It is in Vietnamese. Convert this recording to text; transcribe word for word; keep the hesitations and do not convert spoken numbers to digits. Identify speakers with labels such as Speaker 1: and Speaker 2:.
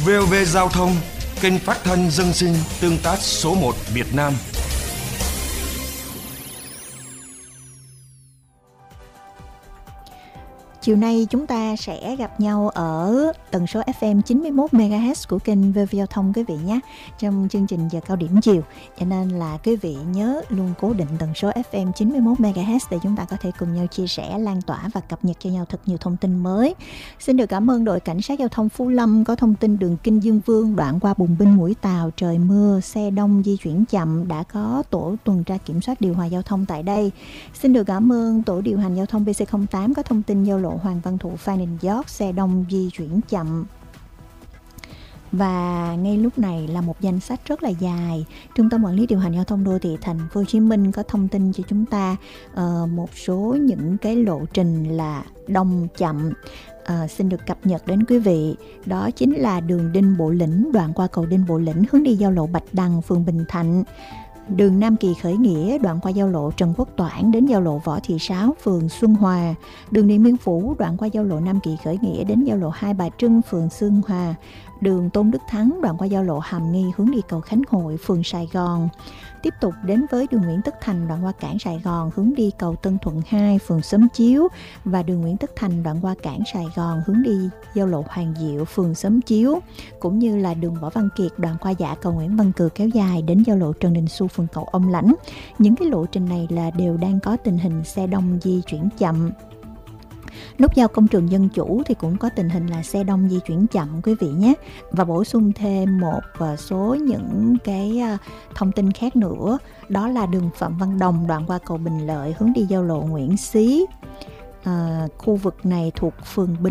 Speaker 1: vê o vê Giao thông, kênh phát thanh dân sinh tương tác số một Việt Nam.
Speaker 2: Chiều nay chúng ta sẽ gặp nhau ở tần số ép em chín mươi mốt mê ga héc của kênh vê o vê Giao thông quý vị nhé, trong chương trình giờ cao điểm chiều. Cho nên là quý vị nhớ luôn cố định tần số ép em chín mươi mốt mê ga héc để chúng ta có thể cùng nhau chia sẻ, lan tỏa và cập nhật cho nhau thật nhiều thông tin mới. Xin được cảm ơn đội cảnh sát giao thông Phú Lâm có thông tin đường Kinh Dương Vương đoạn qua Bùng Binh Mũi Tàu trời mưa, xe đông di chuyển chậm, đã có tổ tuần tra kiểm soát điều hòa giao thông tại đây. Xin được cảm ơn tổ điều hành giao thông bê xê không tám có thông tin giao lộ Hoàng Văn Thụ Phan Đình Giót xe đông di chuyển chậm. Và ngay lúc này là một danh sách rất là dài. Trung tâm quản lý điều hành giao thông đô thị Thành phố Hồ Chí Minh có thông tin cho chúng ta uh, một số những cái lộ trình là đông chậm. Uh, xin được cập nhật đến quý vị. Đó chính là đường Đinh Bộ Lĩnh đoạn qua cầu Đinh Bộ Lĩnh hướng đi giao lộ Bạch Đằng, phường Bình Thạnh. Đường Nam Kỳ Khởi Nghĩa đoạn qua giao lộ Trần Quốc Toản đến giao lộ Võ Thị Sáu, phường Xuân Hòa. Đường Điện Biên Phủ đoạn qua giao lộ Nam Kỳ Khởi Nghĩa đến giao lộ Hai Bà Trưng, phường Xuân Hòa. Đường Tôn Đức Thắng đoạn qua giao lộ Hàm Nghi hướng đi cầu Khánh Hội, phường Sài Gòn. Tiếp tục đến với đường Nguyễn Tất Thành đoạn qua cảng Sài Gòn hướng đi cầu Tân Thuận hai, phường Xóm Chiếu, và đường Nguyễn Tất Thành đoạn qua cảng Sài Gòn hướng đi giao lộ Hoàng Diệu, phường Xóm Chiếu, cũng như là đường Võ Văn Kiệt đoạn qua dạ cầu Nguyễn Văn Cừ kéo dài đến giao lộ Trần Đình Xu, phường Cầu Ông Lãnh. Những cái lộ trình này là đều đang có tình hình xe đông di chuyển chậm. Nút giao Công trường Dân Chủ thì cũng có tình hình là xe đông di chuyển chậm quý vị nhé. Và bổ sung thêm một số những cái thông tin khác nữa, đó là đường Phạm Văn Đồng đoạn qua cầu Bình Lợi hướng đi giao lộ Nguyễn Xí. À, khu vực này thuộc phường Bình